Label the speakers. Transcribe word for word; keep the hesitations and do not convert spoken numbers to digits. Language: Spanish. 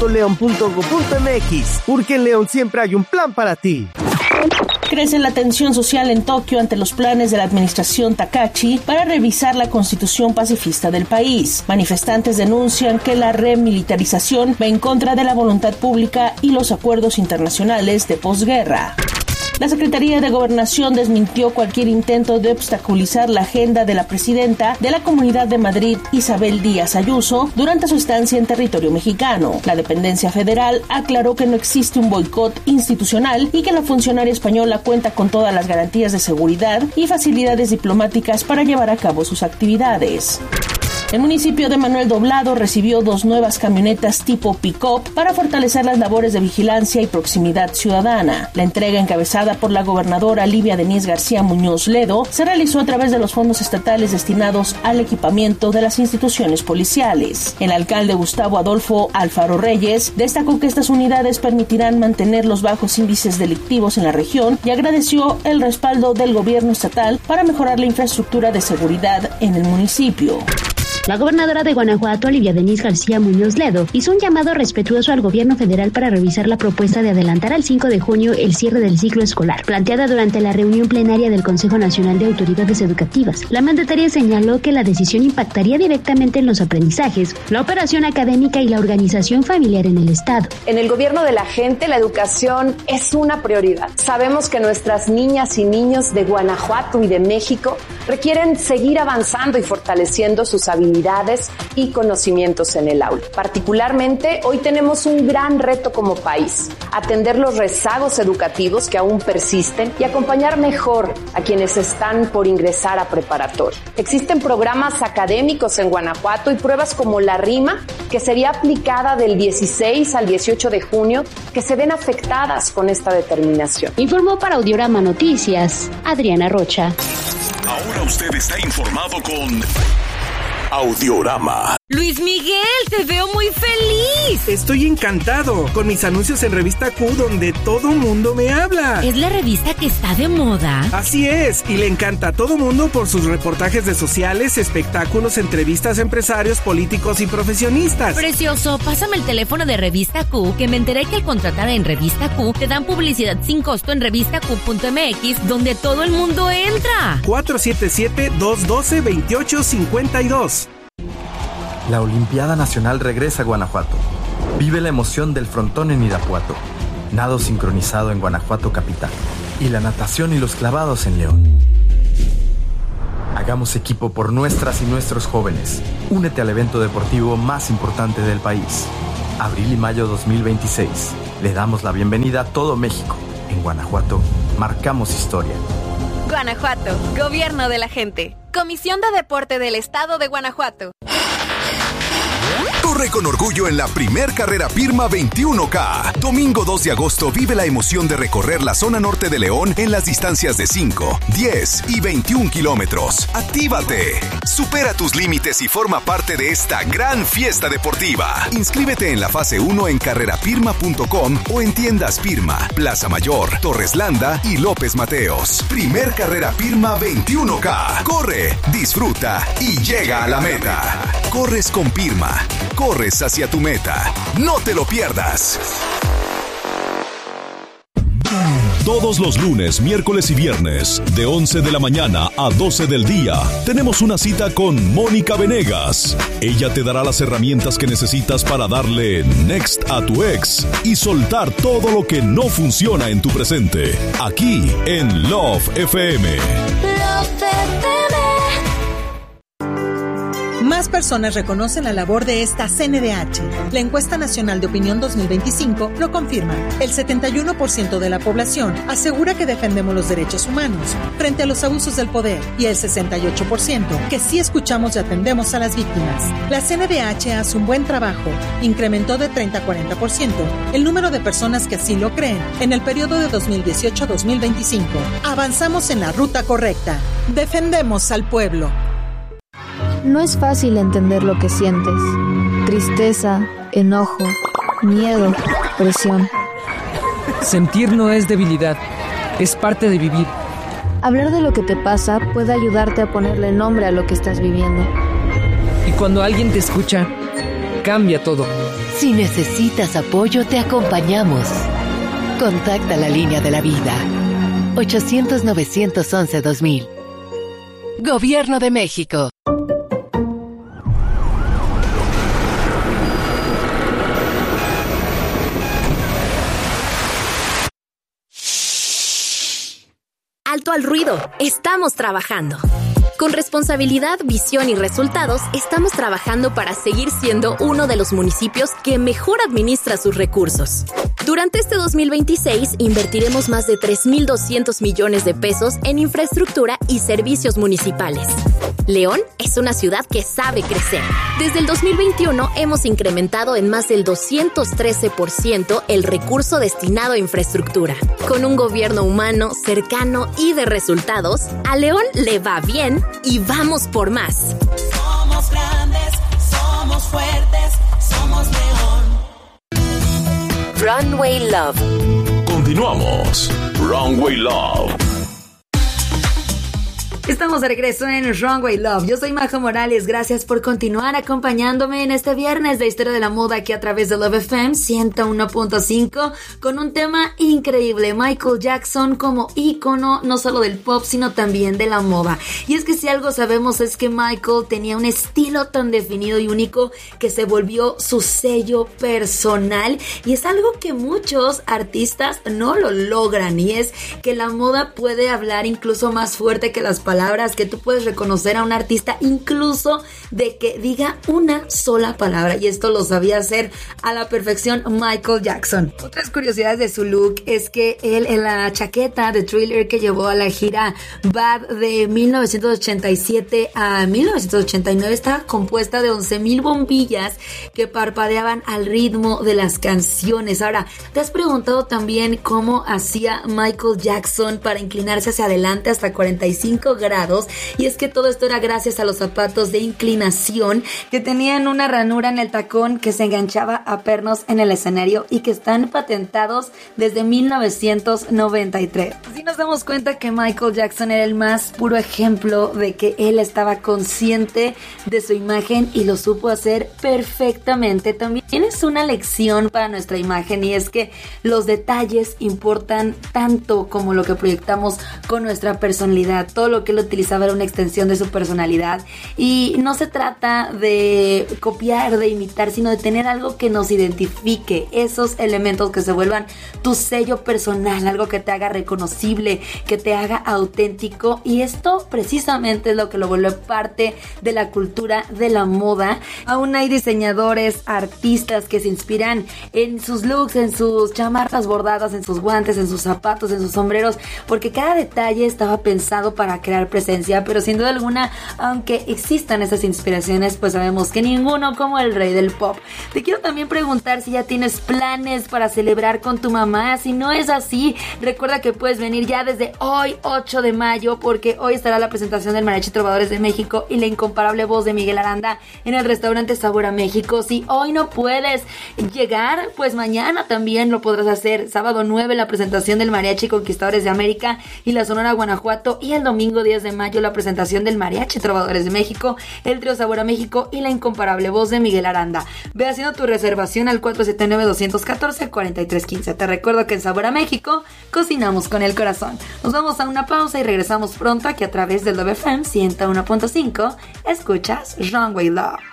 Speaker 1: león punto gob punto mx, porque en León siempre hay un plan para ti.
Speaker 2: Crece la tensión social en Tokio ante los planes de la administración Takahashi para revisar la constitución pacifista del país. Manifestantes denuncian que la remilitarización va en contra de la voluntad pública y los acuerdos internacionales de posguerra. La Secretaría de Gobernación desmintió cualquier intento de obstaculizar la agenda de la presidenta de la Comunidad de Madrid, Isabel Díaz Ayuso, durante su estancia en territorio mexicano. La dependencia federal aclaró que no existe un boicot institucional y que la funcionaria española cuenta con todas las garantías de seguridad y facilidades diplomáticas para llevar a cabo sus actividades. El municipio de Manuel Doblado recibió dos nuevas camionetas tipo pick-up para fortalecer las labores de vigilancia y proximidad ciudadana. La entrega, encabezada por la gobernadora Livia Denise García Muñoz Ledo, se realizó a través de los fondos estatales destinados al equipamiento de las instituciones policiales. El alcalde Gustavo Adolfo Alfaro Reyes destacó que estas unidades permitirán mantener los bajos índices delictivos en la región y agradeció el respaldo del gobierno estatal para mejorar la infraestructura de seguridad en el municipio.
Speaker 3: La gobernadora de Guanajuato, Livia Denise García Muñoz Ledo, hizo un llamado respetuoso al gobierno federal para revisar la propuesta de adelantar al cinco de junio el cierre del ciclo escolar, planteada durante la reunión plenaria del Consejo Nacional de Autoridades Educativas. La mandataria señaló que la decisión impactaría directamente en los aprendizajes, la operación académica y la organización familiar en el Estado.
Speaker 4: En el gobierno de la gente, la educación es una prioridad. Sabemos que nuestras niñas y niños de Guanajuato y de México requieren seguir avanzando y fortaleciendo sus habilidades y conocimientos en el aula. Particularmente, hoy tenemos un gran reto como país: atender los rezagos educativos que aún persisten y acompañar mejor a quienes están por ingresar a preparatoria. Existen programas académicos en Guanajuato y pruebas como la RIMA, que sería aplicada del dieciséis al dieciocho de junio, que se ven afectadas con esta determinación.
Speaker 3: Informó para Audiorama Noticias, Adriana Rocha.
Speaker 5: Ahora usted está informado con Audiorama.
Speaker 6: Luis Miguel, te veo muy feliz.
Speaker 7: Estoy encantado con mis anuncios en Revista Q, donde todo mundo me habla.
Speaker 6: ¿Es la revista que está de moda?
Speaker 7: Así es, y le encanta a todo mundo por sus reportajes de sociales, espectáculos, entrevistas a empresarios, políticos y profesionistas.
Speaker 6: Precioso, pásame el teléfono de Revista Q, que me enteré que al contratar en Revista Q te dan publicidad sin costo en revista q punto m x, donde todo el mundo entra.
Speaker 7: cuatro siete siete, dos uno dos, dos ocho cinco dos.
Speaker 8: La Olimpiada Nacional regresa a Guanajuato. Vive la emoción del frontón en Irapuato, nado sincronizado en Guanajuato capital y la natación y los clavados en León. Hagamos equipo por nuestras y nuestros jóvenes. Únete al evento deportivo más importante del país. Abril y mayo dos mil veintiséis. Le damos la bienvenida a todo México. En Guanajuato, marcamos historia.
Speaker 9: Guanajuato, Gobierno de la Gente. Comisión de Deporte del Estado de Guanajuato.
Speaker 5: Corre con orgullo en la primer carrera Pirma veintiuno K. Domingo dos de agosto vive la emoción de recorrer la zona norte de León en las distancias de cinco, diez y veintiún kilómetros. ¡Actívate! Supera tus límites y forma parte de esta gran fiesta deportiva. Inscríbete en la fase uno en carrera pirma punto com o en tiendas Pirma, Plaza Mayor, Torres Landa y López Mateos. Primer carrera Pirma veintiuno K. Corre, disfruta y llega a la meta. Corres con Pirma. Corres hacia tu meta. No te lo pierdas.
Speaker 10: Todos los lunes, miércoles y viernes, de once de la mañana a doce del día, tenemos una cita con Mónica Venegas. Ella te dará las herramientas que necesitas para darle next a tu ex y soltar todo lo que no funciona en tu presente. Aquí en Love F M.
Speaker 11: Love F M.
Speaker 12: Más personas reconocen la labor de esta C N D H. La Encuesta Nacional de Opinión dos mil veinticinco lo confirma. El setenta y uno por ciento de la población asegura que defendemos los derechos humanos frente a los abusos del poder y el sesenta y ocho por ciento que sí escuchamos y atendemos a las víctimas. La C N D H hace un buen trabajo. Incrementó de treinta a cuarenta por ciento el número de personas que así lo creen en el periodo de dos mil dieciocho a dos mil veinticinco. Avanzamos en la ruta correcta. Defendemos al pueblo.
Speaker 13: No es fácil entender lo que sientes. Tristeza, enojo, miedo, presión.
Speaker 14: Sentir no es debilidad, es parte de vivir.
Speaker 13: Hablar de lo que te pasa puede ayudarte a ponerle nombre a lo que estás viviendo.
Speaker 14: Y cuando alguien te escucha, cambia todo.
Speaker 15: Si necesitas apoyo, te acompañamos. Contacta la línea de la vida. ochocientos, novecientos once, dos mil. Gobierno de México.
Speaker 16: Alto al ruido, estamos trabajando. Con responsabilidad, visión y resultados, estamos trabajando para seguir siendo uno de los municipios que mejor administra sus recursos. Durante este dos mil veintiséis, invertiremos más de tres mil doscientos millones de pesos en infraestructura y servicios municipales. León es una ciudad que sabe crecer. Desde el dos mil veintiuno hemos incrementado en más del doscientos trece por ciento el recurso destinado a infraestructura. Con un gobierno humano, cercano y de resultados, a León le va bien y vamos por más.
Speaker 11: Somos grandes, somos fuertes, somos León.
Speaker 15: Runway Love.
Speaker 10: Continuamos. Runway Love.
Speaker 17: Estamos de regreso en Runway Love. Yo soy Majo Morales. Gracias por continuar acompañándome en este viernes de Historia de la Moda aquí a través de Love F M ciento uno punto cinco con un tema increíble. Michael Jackson como ícono no solo del pop sino también de la moda. Y es que si algo sabemos es que Michael tenía un estilo tan definido y único que se volvió su sello personal, y es algo que muchos artistas no lo logran, y es que la moda puede hablar incluso más fuerte que las palabras. Palabras que tú puedes reconocer a un artista incluso de que diga una sola palabra, y esto lo sabía hacer a la perfección Michael Jackson. Otras curiosidades de su look es que él en la chaqueta de Thriller que llevó a la gira Bad de mil novecientos ochenta y siete a mil novecientos ochenta y nueve estaba compuesta de once mil bombillas que parpadeaban al ritmo de las canciones. Ahora, ¿te has preguntado también cómo hacía Michael Jackson para inclinarse hacia adelante hasta cuarenta y cinco grados? Y es que todo esto era gracias a los zapatos de inclinación que tenían una ranura en el tacón que se enganchaba a pernos en el escenario y que están patentados desde mil novecientos noventa y tres. Así nos damos cuenta que Michael Jackson era el más puro ejemplo de que él estaba consciente de su imagen y lo supo hacer perfectamente. También es una lección para nuestra imagen, y es que los detalles importan tanto como lo que proyectamos con nuestra personalidad. Todo lo que él utilizaba era una extensión de su personalidad, y no se trata de copiar, de imitar, sino de tener algo que nos identifique, esos elementos que se vuelvan tu sello personal, algo que te haga reconocible, que te haga auténtico, y esto precisamente es lo que lo vuelve parte de la cultura de la moda. Aún hay diseñadores, artistas que se inspiran en sus looks, en sus chamarras bordadas, en sus guantes, en sus zapatos, en sus sombreros, porque cada detalle estaba pensado para crear presencia. Pero sin duda alguna, aunque existan esas inspiraciones, pues sabemos que ninguno como el rey del pop. Te quiero también preguntar si ya tienes planes para celebrar con tu mamá. Si no es así, recuerda que puedes venir ya desde hoy, ocho de mayo, porque hoy estará la presentación del Mariachi Trovadores de México y la incomparable voz de Miguel Aranda en el restaurante Sabor a México. Si hoy no puedes llegar, pues mañana también lo podrás hacer. Sábado nueve, la presentación del Mariachi Conquistadores de América y la Sonora Guanajuato, y el domingo diez de mayo la presentación del Mariachi Trovadores de México, el trío Sabor a México y la incomparable voz de Miguel Aranda. Ve haciendo tu reservación al cuatro siete nueve, dos uno cuatro, cuatro tres uno cinco. Te recuerdo que en Sabor a México cocinamos con el corazón. Nos vamos a una pausa y regresamos pronto aquí a través del Love F M ciento uno punto cinco. Escuchas Runway Love.